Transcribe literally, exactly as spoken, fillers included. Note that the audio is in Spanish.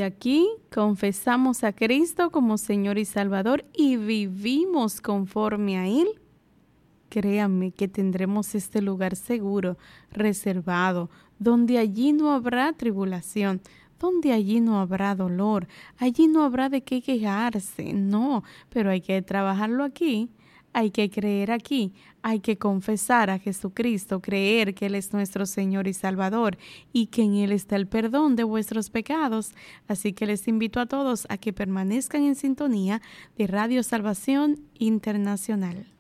aquí confesamos a Cristo como Señor y Salvador y vivimos conforme a Él, créanme que tendremos este lugar seguro, reservado, donde allí no habrá tribulación, donde allí no habrá dolor, allí no habrá de qué quejarse, no, pero hay que trabajarlo aquí. Hay que creer aquí, hay que confesar a Jesucristo, creer que Él es nuestro Señor y Salvador y que en Él está el perdón de vuestros pecados. Así que les invito a todos a que permanezcan en sintonía de Radio Salvación Internacional.